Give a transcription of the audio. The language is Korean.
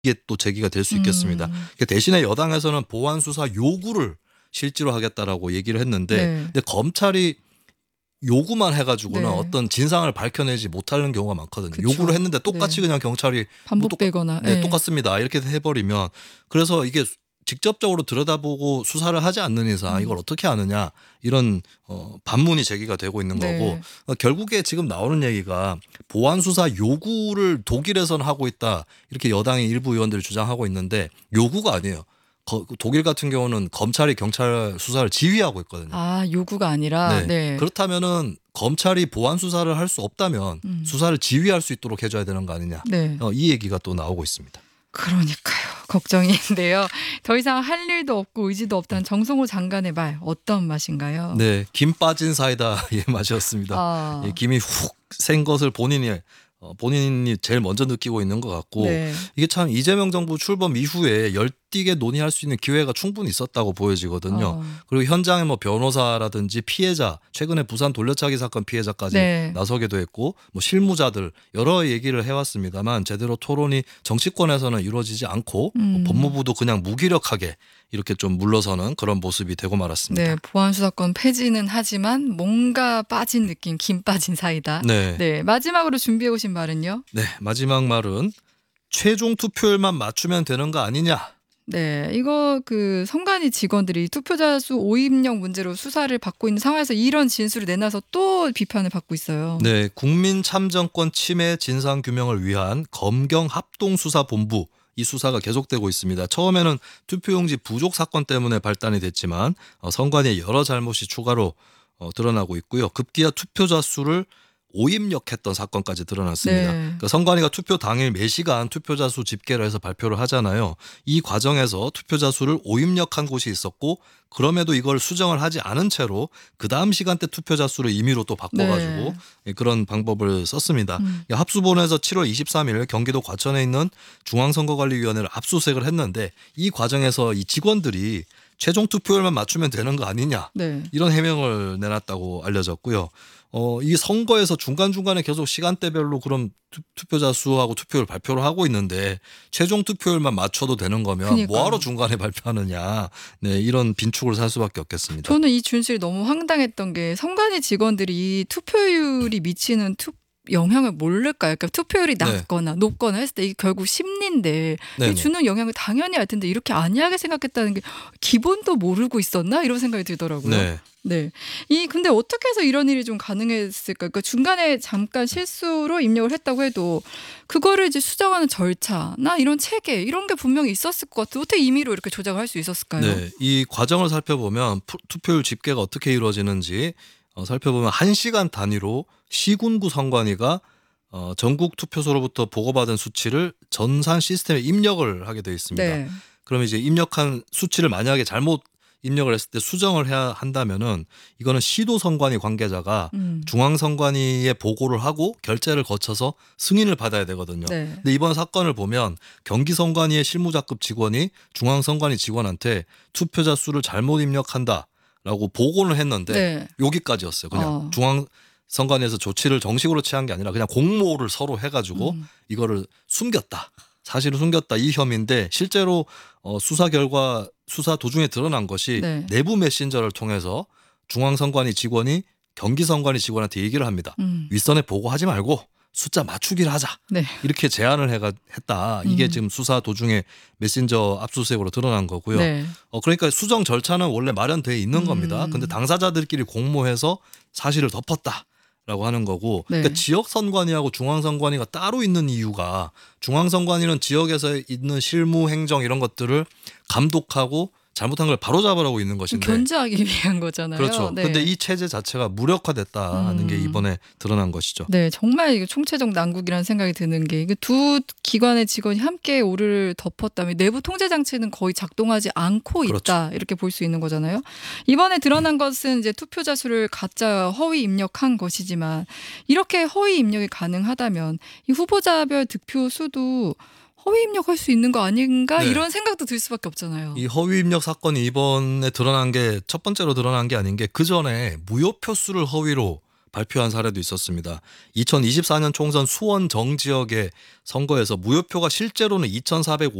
이게 또 제기가 될 수 있겠습니다. 대신에 여당에서는 보완 수사 요구를 실제로 하겠다라고 얘기를 했는데 네. 근데 검찰이 요구만 해가지고는 네. 어떤 진상을 밝혀내지 못하는 경우가 많거든요. 그쵸. 요구를 했는데 똑같이 네. 그냥 경찰이 반복되거나. 네, 네. 똑같습니다 이렇게 해버리면 그래서 이게 직접적으로 들여다보고 수사를 하지 않는 이상 이걸 어떻게 아느냐 이런 반문이 제기가 되고 있는 네. 거고 결국에 지금 나오는 얘기가 보완 수사 요구를 독일에서는 하고 있다 이렇게 여당의 일부 의원들이 주장하고 있는데 요구가 아니에요. 독일 같은 경우는 검찰이 경찰 수사를 지휘하고 있거든요. 아, 요구가 아니라. 네. 네. 그렇다면은 검찰이 보완 수사를 할 수 없다면 수사를 지휘할 수 있도록 해줘야 되는 거 아니냐. 네. 이 얘기가 또 나오고 있습니다. 그러니까요. 걱정인데요. 더 이상 할 일도 없고 의지도 없다는 정성호 장관의 말 어떤 맛인가요? 네, 김 빠진 사이다 의 맛이었습니다. 아. 예, 김이 훅 센 것을 본인이 제일 먼저 느끼고 있는 것 같고 네. 이게 참 이재명 정부 출범 이후에 열띠게 논의할 수 있는 기회가 충분히 있었다고 보여지거든요. 그리고 현장에 뭐 변호사라든지 피해자 최근에 부산 돌려차기 사건 피해자까지 네. 나서기도 했고 뭐 실무자들 여러 얘기를 해왔습니다만 제대로 토론이 정치권에서는 이루어지지 않고 뭐 법무부도 그냥 무기력하게 이렇게 좀 물러서는 그런 모습이 되고 말았습니다. 네, 보안수사권 폐지는 하지만 뭔가 빠진 느낌, 김 빠진 사이다. 네. 네, 마지막으로 준비해 오신 말은요? 네, 마지막 말은 최종 투표율만 맞추면 되는 거 아니냐. 네, 이거 그 선관위 직원들이 투표자 수 오입력 문제로 수사를 받고 있는 상황에서 이런 진술을 내놔서 또 비판을 받고 있어요. 네, 국민 참정권 침해 진상 규명을 위한 검경 합동수사본부 이 수사가 계속되고 있습니다. 처음에는 투표용지 부족 사건 때문에 발단이 됐지만 선관위의 여러 잘못이 추가로 드러나고 있고요. 급기야 투표자 수를 오입력했던 사건까지 드러났습니다. 네. 그러니까 선관위가 투표 당일 매시간 투표자 수 집계를 해서 발표를 하잖아요. 이 과정에서 투표자 수를 오입력한 곳이 있었고 그럼에도 이걸 수정을 하지 않은 채로 그 다음 시간대 투표자 수를 임의로 또 바꿔가지고 그런 방법을 썼습니다. 합수본에서 7월 23일 경기도 과천에 있는 중앙선거관리위원회를 압수수색을 했는데 이 과정에서 이 직원들이 최종 투표율만 맞추면 되는 거 아니냐 네. 이런 해명을 내놨다고 알려졌고요. 이 선거에서 중간중간에 계속 시간대별로 그럼 투표자 수하고 투표율 발표를 하고 있는데 최종 투표율만 맞춰도 되는 거면 그러니까요. 뭐하러 중간에 발표하느냐. 네, 이런 빈축을 살 수밖에 없겠습니다. 저는 이 준실이 너무 황당했던 게 선관위 직원들이 투표율이 미치는 영향을 모를까요? 그러니까 투표율이 낮거나 높거나 했을 때 이게 결국 심리인데 이게 주는 영향을 당연히 알 텐데 이렇게 안이하게 생각했다는 게 기본도 모르고 있었나? 이런 생각이 들더라고요. 네. 네. 근데 어떻게 해서 이런 일이 좀 가능했을까? 그러니까 중간에 잠깐 실수로 입력을 했다고 해도 그거를 이제 수정하는 절차나 이런 체계 이런 게 분명히 있었을 것 같아요. 어떻게 임의로 이렇게 조작을 할 수 있었을까요? 네. 이 과정을 살펴보면 투표율 집계가 어떻게 이루어지는지 살펴보면 1시간 단위로 시군구 선관위가 전국 투표소로부터 보고받은 수치를 전산 시스템에 입력을 하게 되어 있습니다. 네. 그럼 이제 입력한 수치를 만약에 잘못 입력을 했을 때 수정을 해야 한다면은 이거는 시도 선관위 관계자가 중앙 선관위에 보고를 하고 결재를 거쳐서 승인을 받아야 되거든요. 네. 근데 이번 사건을 보면 경기 선관위의 실무자급 직원이 중앙 선관위 직원한테 투표자 수를 잘못 입력한다라고 보고를 했는데 여기까지였어요. 그냥 중앙 선관위에서 조치를 정식으로 취한 게 아니라 그냥 공모를 서로 해가지고 이거를 숨겼다. 사실을 숨겼다 이 혐의인데 실제로 수사 결과 수사 도중에 드러난 것이 내부 메신저를 통해서 중앙선관위 직원이 경기선관위 직원한테 얘기를 합니다. 윗선에 보고하지 말고 숫자 맞추기를 하자. 이렇게 제안을 했다. 이게 지금 수사 도중에 메신저 압수수색으로 드러난 거고요. 그러니까 수정 절차는 원래 마련되어 있는 겁니다. 근데 당사자들끼리 공모해서 사실을 덮었다. 라고 하는 거고 그러니까 지역선관위하고 중앙선관위가 따로 있는 이유가 중앙선관위는 지역에서 있는 실무 행정 이런 것들을 감독하고 잘못한 걸 바로잡으라고 있는 것인데 견제하기 위한 거잖아요. 그렇죠. 근데 이 체제 자체가 무력화됐다는 게 이번에 드러난 것이죠. 네, 정말 이거 총체적 난국이라는 생각이 드는 게 이게 두 기관의 직원이 함께 오류를 덮었다면 내부 통제 장치는 거의 작동하지 않고 있다 이렇게 볼 수 있는 거잖아요. 이번에 드러난 것은 이제 투표자 수를 가짜 허위 입력한 것이지만 이렇게 허위 입력이 가능하다면 이 후보자별 득표 수도 허위 입력할 수 있는 거 아닌가 이런 생각도 들 수밖에 없잖아요. 이 허위 입력 사건이 이번에 드러난 게 첫 번째로 드러난 게 아닌 게 그 전에 무효표 수를 허위로 발표한 사례도 있었습니다. 2024년 총선 수원 정 지역의 선거에서 무효표가 실제로는 2,450